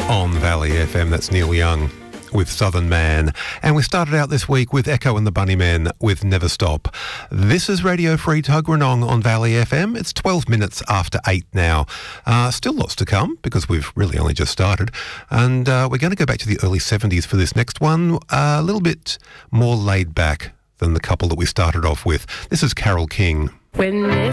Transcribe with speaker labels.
Speaker 1: On Valley FM, that's Neil Young with Southern Man. And we started out this week with Echo and the Bunnymen with Never Stop. This is Radio Free Tuggeranong on Valley FM. It's 12 minutes after 8 now. Still lots to come because we've really only just started. And we're going to go back to the early 70s for this next one. A little bit more laid back than the couple that we started off with. This is Carole King.
Speaker 2: When